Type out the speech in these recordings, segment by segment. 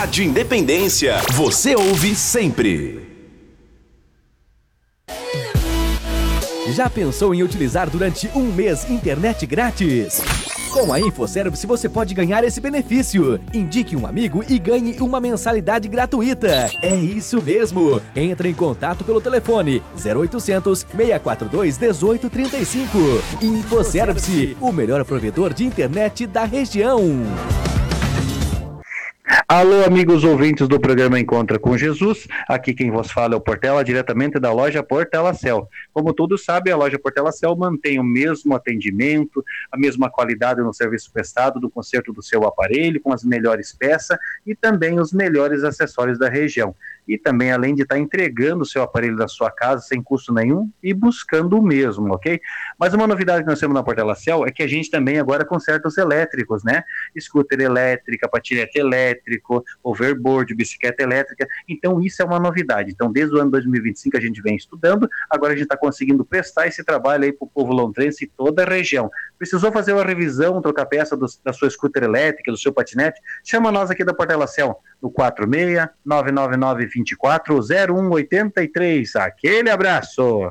Rádio Independência, você ouve sempre. Já pensou em utilizar durante um mês internet grátis? Com a InfoService você pode ganhar esse benefício. Indique um amigo e ganhe uma mensalidade gratuita. É isso mesmo. Entre em contato pelo telefone 0800 642 1835. InfoService, o melhor provedor de internet da região. Alô, amigos ouvintes do programa Encontra com Jesus, aqui quem vos fala é o Portela, diretamente da loja Portelacel. Como todos sabem, a loja Portelacel mantém o mesmo atendimento, a mesma qualidade no serviço prestado do conserto do seu aparelho, com as melhores peças e também os melhores acessórios da região. E também, além de estar entregando o seu aparelho da sua casa sem custo nenhum e buscando o mesmo, ok? Mas uma novidade que nós temos na Portelacel é que a gente também agora conserta os elétricos, né? Scooter elétrica, patinete elétrico, overboard, bicicleta elétrica. Então, isso é uma novidade. Então, desde o ano 2025 a gente vem estudando, agora a gente está conseguindo prestar esse trabalho aí para o povo lontrense e toda a região. Precisou fazer uma revisão, trocar peça da sua scooter elétrica, do seu patinete? Chama nós aqui da Portelacel no 46-999-24-0183. Aquele abraço!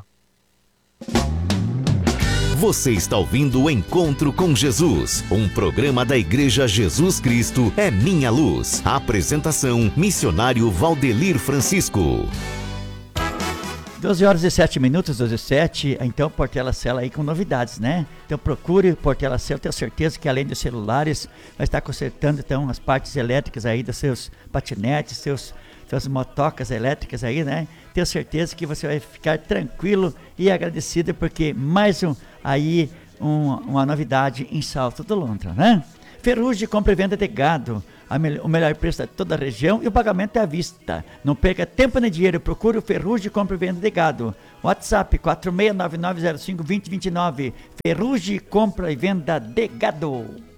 Você está ouvindo o Encontro com Jesus, um programa da Igreja Jesus Cristo é Minha Luz. A apresentação, missionário Valdelir Francisco. 12 horas e 7 minutos, 12 e 7, então Portelacel aí com novidades, né? Então procure Portelacel, tenho certeza que além dos celulares, vai estar consertando então as partes elétricas aí dos seus patinetes, suas motocas elétricas aí, né? Tenho certeza que você vai ficar tranquilo e agradecido, porque mais uma novidade em Salto do Lontra, né? Ferrugem, compra e venda de gado, o melhor preço de toda a região e o pagamento é à vista. Não perca tempo nem dinheiro, procure o Ferrugem, compra e venda de gado. WhatsApp 4699052029. Ferrugem, compra e venda de gado.